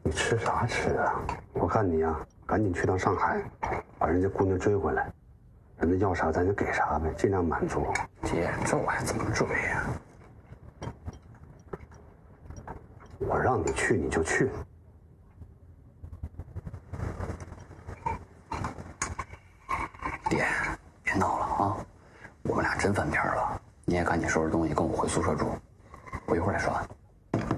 你吃啥吃啊？我看你呀，赶紧去趟上海，把人家姑娘追回来，人家要啥咱就给啥呗，尽量满足。 姐，这我还怎么追呀？ 我让你去你就去。 爹，别闹了啊！我们俩真翻篇了，你也赶紧收拾东西跟我回宿舍住，我一会儿再说。